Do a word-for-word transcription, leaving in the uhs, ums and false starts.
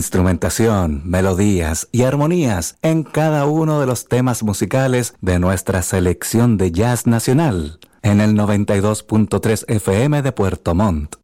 instrumentación, melodías y armonías en cada uno de los temas musicales de nuestra selección de jazz nacional en el noventa y dos punto tres F M de Puerto Montt.